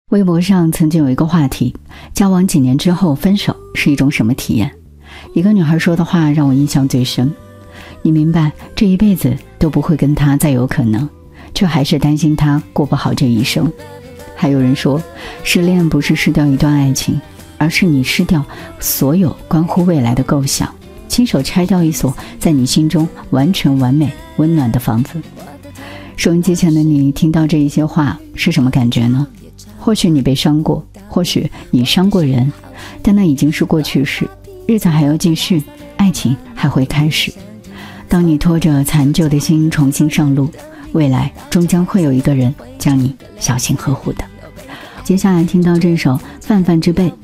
微博上曾经有一个话题，交往几年之后分手是一种什么体验？一个女孩说的话让我印象最深。你明白这一辈子都不会跟他再有可能，却还是担心他过不好这一生。还有人说，失恋不是失掉一段爱情，而是你失掉所有关乎未来的构想，亲手拆掉一所在你心中完全完美温暖的房子。收音机前的你听到这一些话是什么感觉呢？或许你被伤过，或许你伤过人，但那已经是过去式，日子还要继续，爱情还会开始。当你拖着残旧的心重新上路，未来终将会有一个人将你小心呵护的。接下来听到这首《泛泛之辈》